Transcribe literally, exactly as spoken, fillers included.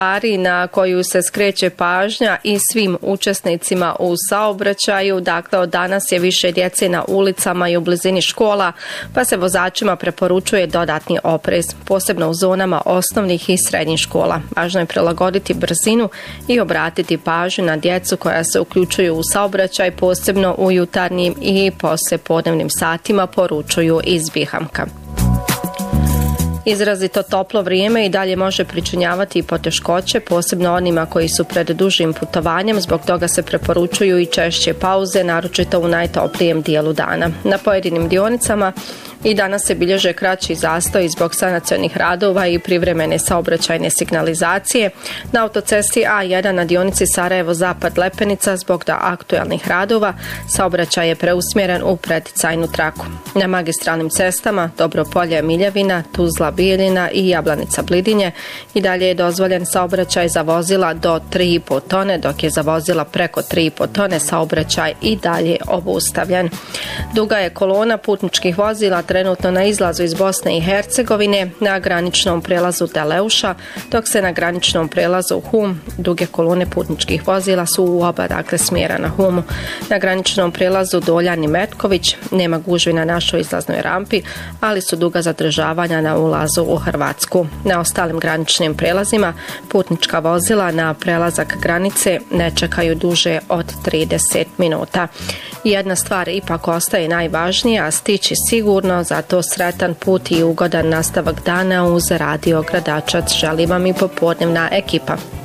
Stvari na koju se skreće pažnja i svim učesnicima u saobraćaju. Dakle, od danas je više djece na ulicama i u blizini škola, pa se vozačima preporučuje dodatni oprez, posebno u zonama osnovnih i srednjih škola. Važno je prilagoditi brzinu i obratiti pažnju na djecu koja se uključuju u saobraćaj, posebno u jutarnjim i poslijepodnevnim satima, poručuju iz Bihamka. Izrazito toplo vrijeme i dalje može pričinjavati i poteškoće, posebno onima koji su pred dužim putovanjem, zbog toga se preporučuju i češće pauze, naročito u najtoplijem dijelu dana. Na pojedinim dionicama i danas se bilježe kraći zastoj zbog sanacionih radova i privremene saobraćajne signalizacije. Na autocesti A jedan na dionici Sarajevo-Zapad Lepenica zbog da aktualnih radova saobraćaj je preusmjeren u predcajnu traku. Na magistralnim cestama Dobropolje Miljevina, Tuzla Bijeljina i Jablanica Blidinje i dalje je dozvoljen saobraćaj za vozila do tri i po tone, dok je za vozila preko tri i po tone saobraćaj i dalje obustavljen. Duga je kolona putničkih vozila trenutno na izlazu iz Bosne i Hercegovine na graničnom prelazu Deleuša, dok se na graničnom prelazu Hum duge kolone putničkih vozila su u oba dakle smjera na Humu. Na graničnom prelazu Doljan i Metković nema gužvi na našoj izlaznoj rampi, ali su duga zadržavanja na ulazu u Hrvatsku. Na ostalim graničnim prelazima putnička vozila na prelazak granice ne čekaju duže od trideset minuta. Jedna stvar ipak ostaje najvažnija, a stići sigurno, zato sretan put i ugodan nastavak dana uz Radio Gradačac želi vam i popodnevna ekipa.